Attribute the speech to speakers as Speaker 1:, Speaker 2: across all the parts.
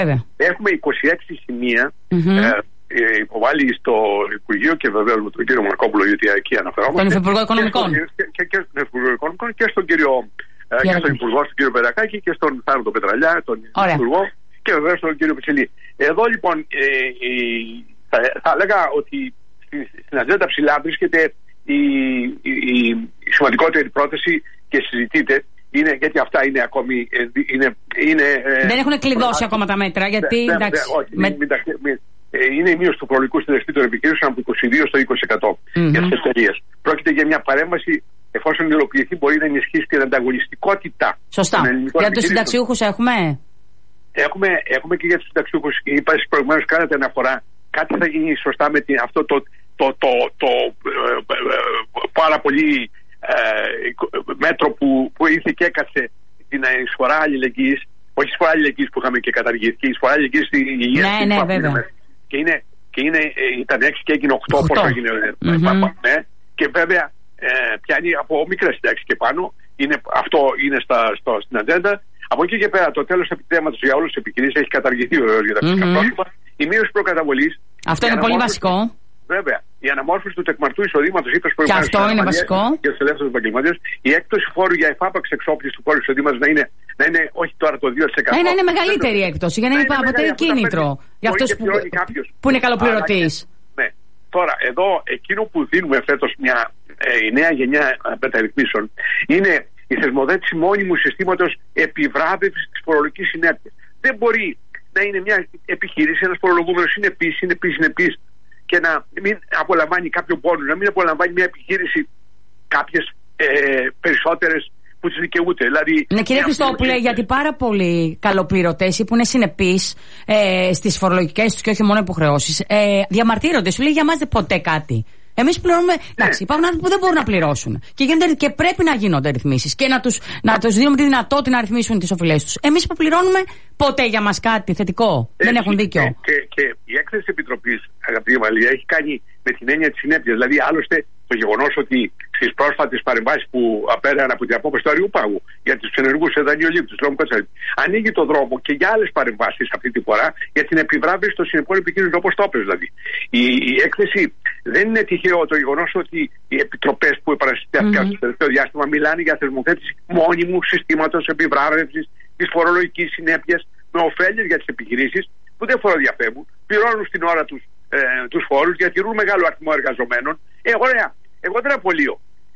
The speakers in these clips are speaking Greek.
Speaker 1: Έχουμε 26 σημεία υποβάλει στο Υπουργείο και βεβαίως με τον κύριο Μαρκόπουλο, γιατί εκεί αναφερόμαστε.
Speaker 2: Τον Υπουργό Οικονομικών.
Speaker 1: Και στον κύριο και στον Υπουργό, στον κύριο Περακάκη και στον Θάνο Πετραλιά, τον Υπουργό και βεβαίως τον κύριο Πιτσελή. Εδώ λοιπόν θα έλεγα ότι στην ατζέντα ψηλά βρίσκεται η σημαντικότερη πρόταση και συζητείται. Γιατί αυτά είναι ακόμη.
Speaker 2: Δεν έχουν κλειδώσει ακόμα τα μέτρα. Γιατί.
Speaker 1: Είναι η μείωση του φορολογικού συντελεστή των επιχειρήσεων από 22% στο 20% για τις εταιρείες. Πρόκειται για μια παρέμβαση, εφόσον υλοποιηθεί, μπορεί να ενισχύσει την ανταγωνιστικότητα.
Speaker 2: Σωστά. Για τους συνταξιούχους έχουμε.
Speaker 1: Έχουμε και για τους συνταξιούχους. Είπα προηγουμένως, κάνατε αναφορά. Κάτι θα γίνει σωστά με αυτό το πάρα πολύ μέτρο που ήρθε και έκατσε την εισφορά αλληλεγγύης. Όχι η εισφορά αλληλεγγύης που είχαμε και καταργήθηκε, η εισφορά αλληλεγγύης στην υγεία.
Speaker 2: Ναι, βέβαια.
Speaker 1: Και ήταν 6 και έγινε 8, πόσο έγινε. Και βέβαια πιάνει από μικρές συντάξεις και πάνω. Αυτό είναι στην ατζέντα. Από εκεί και πέρα το τέλος επιτέματος για όλες τις επιχειρήσεις έχει καταργηθεί βεβαίως για τα φυσικά πρόσωπα. Η μείωση προκαταβολής.
Speaker 2: Αυτό είναι πολύ βασικό.
Speaker 1: Βέβαια, η αναμόρφωση του τεκμαρτού εισοδήματος, είπες προηγουμένως.
Speaker 2: Και αυτό είναι βασικό.
Speaker 1: Για τους ελεύθερους επαγγελματίες. Η έκπτωση φόρου για εφάπαξ εξόπλιση του φόρου εισοδήματος να είναι όχι τώρα το 2%.
Speaker 2: Να είναι μεγαλύτερη έκπτωση, για να είναι αποτελεί κίνητρο. Για αυτούς που είναι καλοπληρωτής.
Speaker 1: Ναι. Τώρα, εδώ εκείνο που δίνουμε φέτος η νέα γενιά μεταρρυθμίσεων είναι η θεσμοθέτηση μόνιμου συστήματος επιβράβευσης της φορολογικής συνέπειας. Δεν μπορεί να είναι μια επιχείρηση, ένας φορολογούμενος είναι επίσης και να μην απολαμβάνει κάποιο πόνο, να μην απολαμβάνει μια επιχείρηση κάποιες περισσότερες που τις δικαιούται. Δηλαδή,
Speaker 2: ναι, κύριε Χριστόπουλε, γιατί πάρα πολλοί καλοπληρωτές που είναι συνεπείς στις φορολογικές τους και όχι μόνο υποχρεώσεις, διαμαρτύρονται. Σου λέει για μας δεν ποτέ κάτι. Εμείς πληρώνουμε. Εντάξει, υπάρχουν άνθρωποι που δεν μπορούν να πληρώσουν. Και πρέπει να γίνονται ρυθμίσεις και να τους δίνουμε τη δυνατότητα να ρυθμίσουν τις οφειλές τους. Εμείς που πληρώνουμε ποτέ για μας κάτι θετικό. Δεν έχουν δίκιο.
Speaker 1: Και η έκθεση της Επιτροπής, αγαπητή Μαλία, έχει κάνει με την έννοια της συνέπειας. Δηλαδή, άλλωστε, το γεγονός ότι στις πρόσφατες παρεμβάσεις που απέραν από την απόφαση του Αριουπάγου για τους ενεργούς δανειολήπτους, ανοίγει το δρόμο και για άλλες παρεμβάσεις αυτή τη φορά για την επιβράβευση των συνεπών επιχειρήσεων, όπως το είπες δηλαδή. Η έκθεση δεν είναι τυχαίο το γεγονός ότι οι επιτροπές που επανασυστήθηκαν στο τελευταίο διάστημα μιλάνε για θεσμοθέτηση μόνιμου συστήματος επιβράβευσης της φορολογικής συνέπειας με ωφέλειες για τις επιχειρήσεις που δεν φοροδιαφεύγουν, πληρώνουν στην ώρα τους φόρους, διατηρούν μεγάλο αριθμό εργαζομένων. Ωραία. Εγώ δεν απολύω.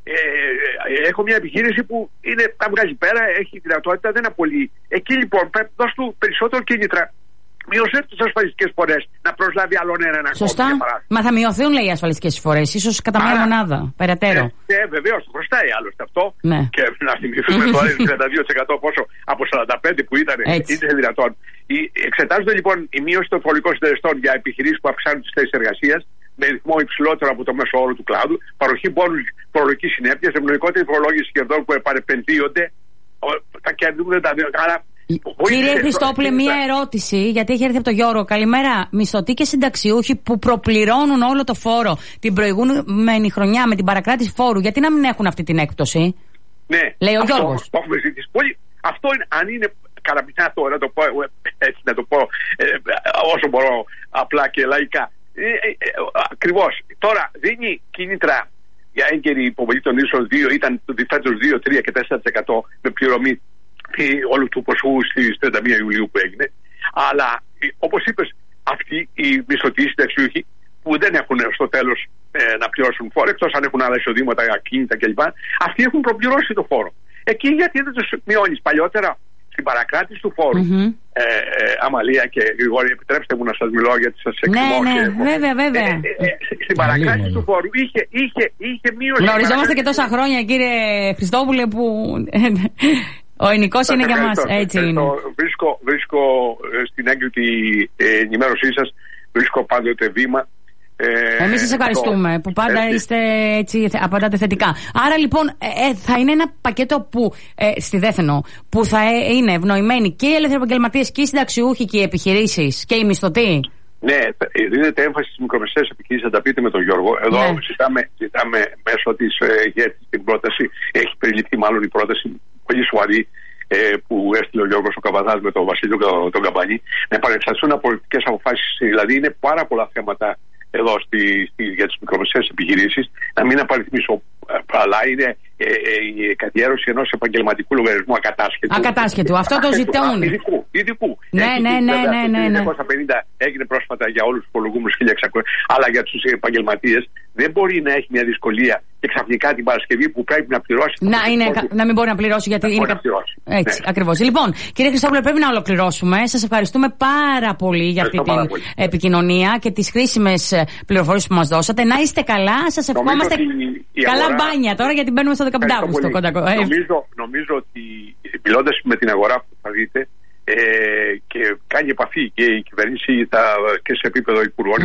Speaker 1: Έχω μια επιχείρηση που τα βγάζει πέρα, έχει δυνατότητα, δεν απολύει. Εκεί λοιπόν πρέπει να δώσει του περισσότερο κίνητρα. Μειώσε τις ασφαλιστικές φορές να προσλάβει άλλον έναν ακόμα.
Speaker 2: Σωστά. Μα θα μειωθούν, λέει, οι ασφαλιστικές φορές, ίσως κατά μία μονάδα. Περαιτέρω.
Speaker 1: Βεβαίως, χρωστάει άλλωστε αυτό.
Speaker 2: Ναι.
Speaker 1: Και να θυμηθούμε τώρα είναι 32% πόσο από 45% που ήταν. Είναι δυνατόν. Εξετάζονται λοιπόν η μείωση των φορολογικών συντελεστών για επιχειρήσεις που αυξάνουν τις θέσεις εργασίας με ρυθμό υψηλότερο από το μέσο όρο του κλάδου, παροχή πόνους φορολογικής συνέπειας, ευνοϊκότερη φορολόγηση κερδών που επανεπενδύονται. Τα κερδίζουν τα δύο.
Speaker 2: Κύριε Χριστόπουλε, μία ερώτηση, γιατί έχει έρθει από τον Γιώργο. Καλημέρα. Μισθωτοί και συνταξιούχοι που προπληρώνουν όλο το φόρο την προηγούμενη χρονιά με την παρακράτηση φόρου, γιατί να μην έχουν αυτή την έκπτωση?
Speaker 1: Ναι,
Speaker 2: λέει ο Γιώργος.
Speaker 1: Το έχουμε ζητήσει πολύ. Αυτό είναι, αν είναι καραμπινά τώρα, να το πω όσο μπορώ απλά και λαϊκά. Ακριβώς. Τώρα δίνει κίνητρα για έγκαιρη υποβολή των ίσων 2, ήταν φέτος 2, 3 και 4% με πληρωμή όλου του ποσού στις 31 Ιουλίου που έγινε. Αλλά όπως είπες, αυτοί οι μισθωτοί συνταξιούχοι που δεν έχουν στο τέλος να πληρώσουν φόρο, εκτός αν έχουν άλλα εισοδήματα, ακίνητα κλπ. Αυτοί έχουν προπληρώσει το φόρο. Εκεί γιατί δεν τους μειώνεις? Παλιότερα στην παρακράτηση του φόρου, Αμαλία και Γρηγόρη, επιτρέψτε μου να σας μιλώ γιατί σας εκτιμώ.
Speaker 2: Ναι, βέβαια.
Speaker 1: Στην παρακράτηση του φόρου είχε μείωση.
Speaker 2: Γνωριζόμαστε και τόσα χρόνια, κύριε Χριστόπουλε, που ο ελληνικός είναι για μας. Έτσι είναι.
Speaker 1: Βρίσκω στην έγκριτη ενημέρωσή σας, βρίσκω πάντοτε βήμα.
Speaker 2: Εμείς σας ευχαριστούμε που πάντα είστε έτσι, απαντάτε θετικά. Άρα λοιπόν θα είναι ένα πακέτο που στη Δέθενο που θα είναι ευνοημένοι και οι ελεύθεροι επαγγελματίες και οι συνταξιούχοι και οι επιχειρήσεις και οι μισθωτοί. Ναι,
Speaker 1: δίνεται έμφαση στις μικρομεσαίες επιχειρήσεις, θα τα πείτε με τον Γιώργο. Εδώ ζητάμε μέσω της ΓΕΤ την πρόταση. Έχει περιληφθεί μάλλον η πρόταση πολύ σοβαρή που έστειλε ο Γιώργος ο Καβαδάς με τον Βασίλειο τον Καμπανή, να επανεξεταστούν πολιτικές αποφάσεις. Δηλαδή είναι πάρα πολλά θέματα εδώ για τις μικρομεσαίες επιχειρήσεις, να μην απαριθμίσω, αλλά είναι η καθιέρωση ενός επαγγελματικού λογαριασμού ακατάσχετου.
Speaker 2: Αυτό το ζητούν.
Speaker 1: Ειδικού.
Speaker 2: Ναι.
Speaker 1: 1950 έγινε πρόσφατα για όλους τους υπολογούμενους 1.600, αλλά για τους επαγγελματίες δεν μπορεί να έχει μια δυσκολία και ξαφνικά την Παρασκευή που πρέπει να πληρώσει.
Speaker 2: Να μην μπορεί να πληρώσει γιατί είναι. Έτσι, ακριβώς. Λοιπόν, κύριε Χριστόπουλε, πρέπει να ολοκληρώσουμε. Σας ευχαριστούμε πάρα πολύ για αυτή την επικοινωνία και τις χρήσιμες πληροφορίες που μας δώσατε. Να είστε καλά, σας ευχόμαστε. Καλά μπάνια τώρα γιατί μπαίνουμε στο 15 Αύγουστο.
Speaker 1: Νομίζω ότι μιλώντας με την αγορά που θα δείτε και κάνει επαφή και η κυβέρνηση και σε επίπεδο υπουργών,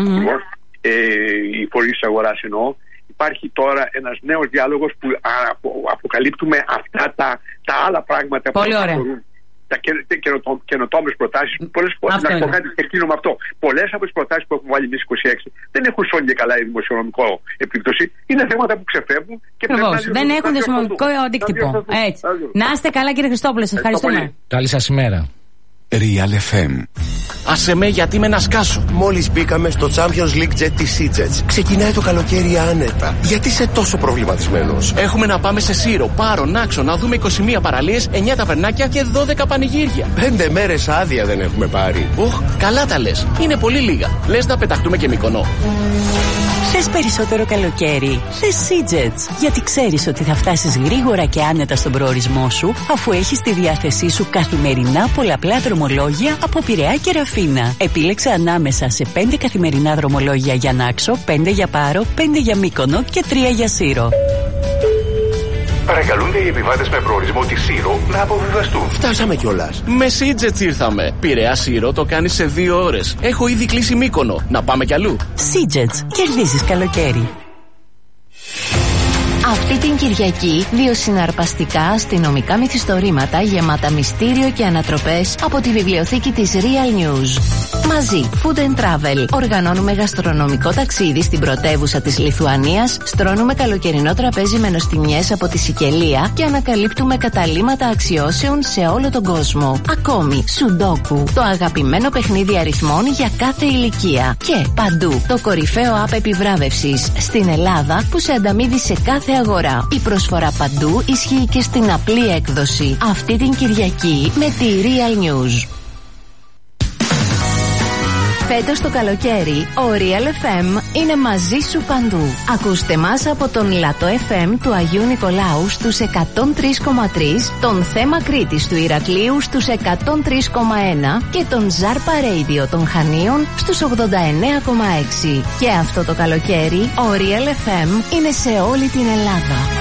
Speaker 1: οι φορείς της αγοράς εννοώ, υπάρχει τώρα ένας νέος διάλογος που αποκαλύπτουμε αυτά τα άλλα πράγματα που αφορούν τα καινοτόμες προτάσεις που πολλές φορές, να πω κάτι και εκείνο με αυτό, πολλές από τις προτάσεις που έχουμε βάλει εμείς 26 δεν έχουν σώνει και καλά η δημοσιονομικό επίπτωση, είναι θέματα που ξεφεύγουν και
Speaker 2: δεν έχουν δημοσιονομικό αντίκτυπο. Να είστε καλά κύριε Χριστόπουλε, σας ευχαριστούμε.
Speaker 3: Καλή σας ημέρα.
Speaker 4: Real FM.
Speaker 3: Άσε με γιατί με να σκάσω.
Speaker 4: Μόλις μπήκαμε στο Champions League Jet της Seajets. Ξεκινάει το καλοκαίρι άνετα. Γιατί είσαι τόσο προβληματισμένος?
Speaker 3: Έχουμε να πάμε σε Σύρο, Πάρο, Νάξο, να δούμε 21 παραλίες, 9 ταβερνάκια και 12 πανηγύρια.
Speaker 4: 5 μέρες άδεια δεν έχουμε πάρει.
Speaker 3: Καλά τα λες. Είναι πολύ λίγα. Λες να πεταχτούμε και Μυκονό.
Speaker 5: Θες περισσότερο καλοκαίρι? Θες Seajets. Γιατί ξέρεις ότι θα φτάσεις γρήγορα και άνετα στον προορισμό σου, αφού έχεις στη διάθεσή σου καθημερινά πολλαπλά δρομολόγια από Πειραιά και Ραφίνα. Επίλεξε ανάμεσα σε 5 καθημερινά δρομολόγια για Νάξο, 5 για Πάρο, 5 για Μύκονο και 3 για Σύρο.
Speaker 4: Παρακαλούνται οι επιβάτες με προορισμό τη Σύρο να αποβιβαστούν. Φτάσαμε κιόλας.
Speaker 3: Με Seajets ήρθαμε. Πειραιά Σύρο το κάνεις σε 2 ώρες. Έχω ήδη κλείσει Μύκονο. Να πάμε κι αλλού.
Speaker 5: Seajets. Κερδίζεις καλοκαίρι. Αυτή την Κυριακή, 2 συναρπαστικά αστυνομικά μυθιστορήματα γεμάτα μυστήριο και ανατροπές από τη βιβλιοθήκη της Real News. Μαζί, Food and Travel. Οργανώνουμε γαστρονομικό ταξίδι στην πρωτεύουσα της Λιθουανίας, στρώνουμε καλοκαιρινό τραπέζι με νοστιμιές από τη Σικελία και ανακαλύπτουμε καταλύματα αξιώσεων σε όλο τον κόσμο. Ακόμη, Σουντόκου, το αγαπημένο παιχνίδι αριθμών για κάθε ηλικία. Και παντού, το κορυφαίο app επιβράβευσης στην Ελλάδα που σε ανταμείβει σε κάθε αγορά. Η προσφορά παντού ισχύει και στην απλή έκδοση. Αυτή την Κυριακή με τη Real News. Φέτος το καλοκαίρι, ο Real FM είναι μαζί σου παντού. Ακούστε μας από τον Λατό FM του Αγίου Νικολάου στους 103,3, τον Θέμα Κρήτης του Ηρακλείου στους 103,1 και τον Ζάρπα Radio των Χανίων στους 89,6. Και αυτό το καλοκαίρι, ο Real FM είναι σε όλη την Ελλάδα.